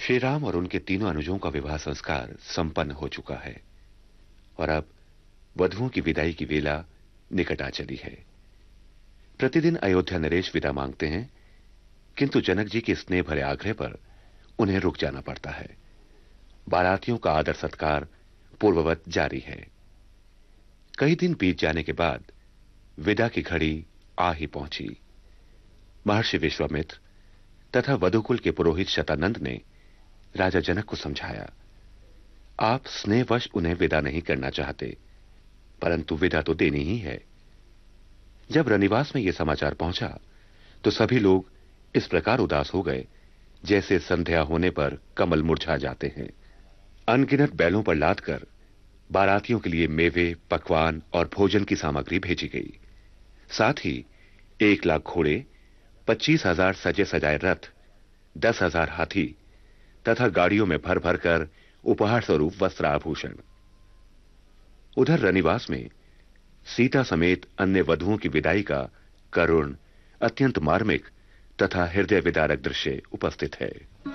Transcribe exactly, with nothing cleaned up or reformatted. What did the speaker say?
श्री राम और उनके तीनों अनुजों का विवाह संस्कार संपन्न हो चुका है और अब वधुओं की विदाई की वेला निकट आ चली है। प्रतिदिन अयोध्या नरेश विदा मांगते हैं, किंतु जनक जी के स्नेह भरे आग्रह पर उन्हें रुक जाना पड़ता है। बारातियों का आदर सत्कार पूर्ववत जारी है। कई दिन बीत जाने के बाद विदा की घड़ी आ ही पहुंची। महर्षि विश्वामित्र तथा वधुकुल के पुरोहित शतानंद ने राजा जनक को समझाया, आप स्नेहवश उन्हें विदा नहीं करना चाहते, परंतु विदा तो देनी ही है। जब रनिवास में यह समाचार पहुंचा तो सभी लोग इस प्रकार उदास हो गए जैसे संध्या होने पर कमल मुरझा जाते हैं। अनगिनत बैलों पर लादकर बारातियों के लिए मेवे, पकवान और भोजन की सामग्री भेजी गई। साथ ही एक लाख घोड़े, पच्चीस हजार सजे सजाए रथ, दस हजार हाथी तथा गाड़ियों में भर भर कर उपहार स्वरूप वस्त्र आभूषण। उधर रनिवास में सीता समेत अन्य वधुओं की विदाई का करुण, अत्यंत मार्मिक तथा हृदय विदारक दृश्य उपस्थित है।